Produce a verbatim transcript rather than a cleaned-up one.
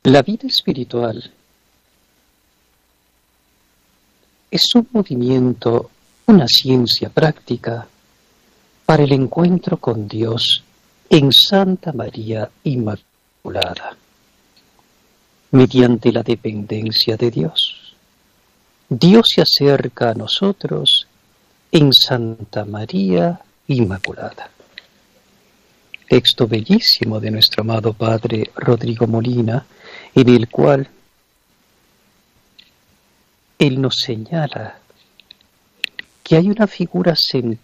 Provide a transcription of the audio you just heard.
La vida espiritual es un movimiento, una ciencia práctica para el encuentro con Dios en Santa María Inmaculada, mediante la dependencia de Dios. Dios se acerca a nosotros en Santa María Inmaculada. Texto bellísimo de nuestro amado Padre Rodrigo Molina, en el cual él nos señala que hay una figura central